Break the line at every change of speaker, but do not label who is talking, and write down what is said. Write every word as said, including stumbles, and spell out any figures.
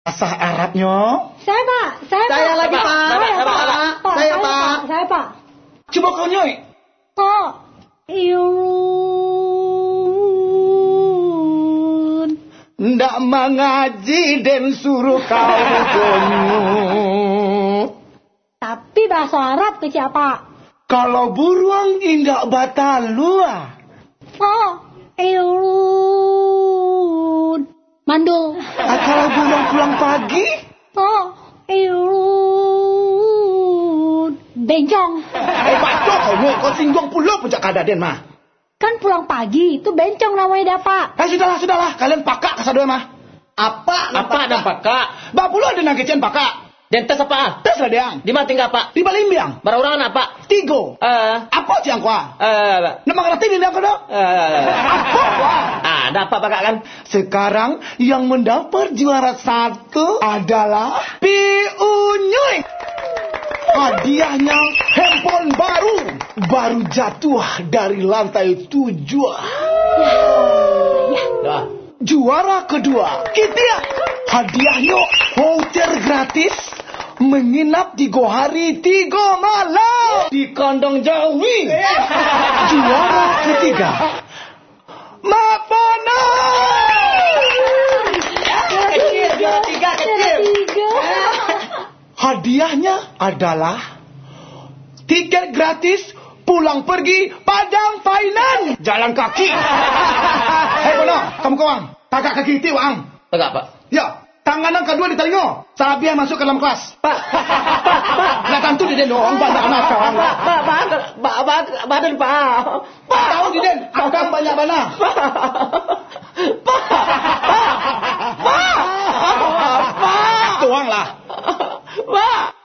Bahasa Arabnya?
Saya Pak, saya,
Saya
Pak.
lagi Pak.
Saya
Pak,
Pak,
Pak.
Pak,
Saya
Pak,
Pak.
saya Pak.
Coba kau nyoy.
Pak, Irun.
Ndak mengaji dan suruh kau gonyo.
Tapi bahasa Arab ke siapa?
Kalau buruang indak batalua.
Pak, Irun. Mandul.
Ah, kalau buruang pulang pagi?
Pak, Irun. Bencong.
Eh, baca kau nyoy. Kau singgung pula pejak kadaden mah.
Kan pulang pagi, itu bencong namanya dah Pak.
Eh, sudahlah, sudahlah. Kalian pakak kasadua mah.
Apa?
Apa dan pakak?
Bak pula ada nangkecian pakak.
Dan tes apa?
Tes lah diang.
Di mana tinggal pak?
Di Balimbiang.
Berorangan apa?
Tigo.
Eh,
Apa ciang kuah?
eh,
Nama ngerti ni dia kau dah?
eh,
Apa kuah?
ah, ada apa pakak kan?
Sekarang yang mendapat juara satu adalah Piunyuy. Hadiahnya handphone baru. Baru jatuh dari lantai tujuh.
Dah.
Juara kedua, kita hadiahnya voucher gratis menginap di Gohari tiga malam di kandang Jawi. Juara ketiga, Mak Bona.
Kecil, juara tiga, kecil.
Tiga.
Hadiahnya adalah tiket gratis pulang pergi Padang Finance jalan kaki. Hei Bona, kamu kawan, tagak kaki itu ang.
Pakak pak.
Ya, tangan yang kedua di telinga. Sabiah masuk ke dalam kelas.
Pak, Pak, Pak.
Nah tentu di den doang banyak anak kawan.
Pak, Pak, Pak, Pak, Pak, badan Pak.
Pak tahu di den, akang banyak bana.
Pak, Pak, Pak, Pak,
Tuang lah.
Pak.